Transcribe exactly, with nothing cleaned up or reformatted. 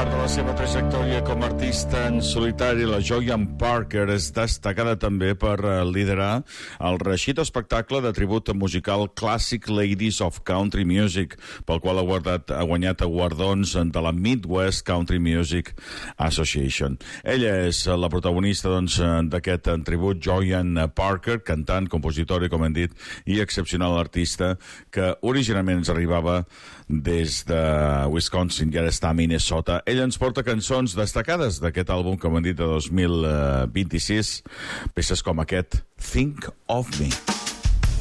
part de la seva trajectòria com a artista en solitari, la Joyanne Parker és destacada també per liderar el reeixit espectacle de tribut musical Classic Ladies of Country Music, pel qual ha, guardat, ha guanyat guardons de la Midwest Country Music Association. Ella és la protagonista doncs, d'aquest tribut, Joyanne Parker, cantant, compositora i, com hem dit, i excepcional artista que originalment ens arribava des de Wisconsin i ara està a Minnesota. Ella ens porta cançons destacades d'aquest àlbum, com hem dit, de dos mil vint-i-sis, peces com aquest, Think of Me.